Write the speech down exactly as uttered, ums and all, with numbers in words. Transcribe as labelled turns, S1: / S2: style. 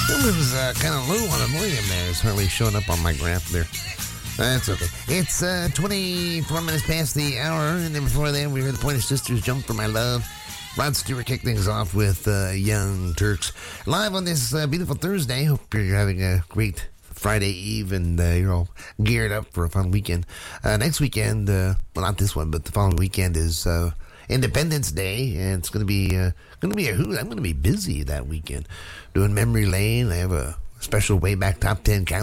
S1: It was uh, kind of low on the volume there. It's hardly showing up on my graph there. That's okay. It's uh, twenty-four minutes past the hour, and then before that, we heard the Pointer Sisters, Jump for My Love. Rod Stewart kicked things off with uh, Young Turks. Live on this uh, beautiful Thursday. Hope you're having a great Friday Eve, and uh, you're all geared up for a fun weekend. Uh, next weekend, uh, well, not this one, but the following weekend is uh, Independence Day, and it's going to be uh, going to be a hoot. I'm going to be busy that weekend doing Memory Lane. I have a special way back top ten count.